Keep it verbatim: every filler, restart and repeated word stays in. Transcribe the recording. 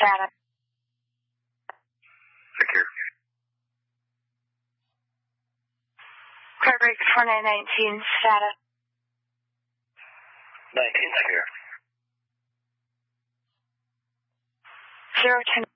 status. Secure. Clear break four nine nineteen, status. nineteen secure. Zero ten.